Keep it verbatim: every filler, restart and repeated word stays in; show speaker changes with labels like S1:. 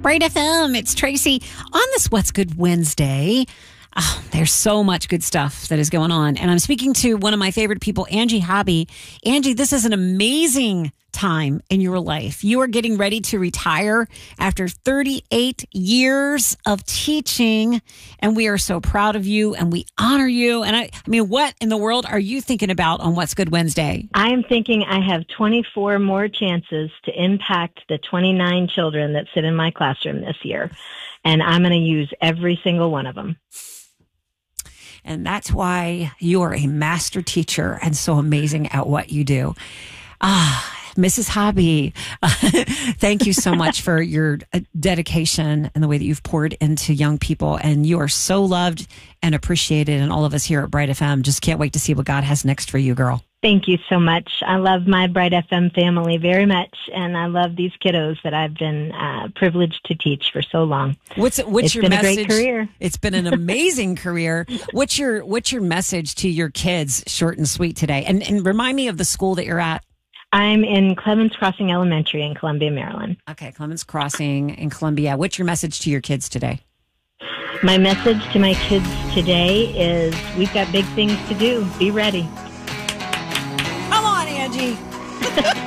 S1: Bright F M, it's Tracy. On this What's Good Wednesday, oh, there's so much good stuff that is going on. And I'm speaking to one of my favorite people, Angie Hobby. Angie, this is an amazing time in your life. You are getting ready to retire after thirty-eight years of teaching. And we are so proud of you and we honor you. And I, I mean, what in the world are you thinking about on What's Good Wednesday?
S2: I'm thinking I have twenty-four more chances to impact the twenty-nine children that sit in my classroom this year. And I'm going to use every single one of them.
S1: And that's why you are a master teacher and so amazing at what you do. Ah, Missus Hobby, thank you so much for your dedication and the way that you've poured into young people. And you are so loved and appreciated. And all of us here at Bright F M just can't wait to see what God has next for you, girl.
S2: Thank you so much. I love my Bright F M family very much. And I love these kiddos that I've been uh, privileged to teach for so long.
S1: What's, what's
S2: it's
S1: your
S2: been
S1: message?
S2: a great career.
S1: It's been an amazing career. What's your, what's your message to your kids, short and sweet today? And, and remind me of the school that you're at.
S2: I'm in Clemens Crossing Elementary in Columbia, Maryland.
S1: Okay, Clemens Crossing in Columbia. What's your message to your kids today?
S2: My message to my kids today is we've got big things to do. Be ready.
S1: Come on, Angie.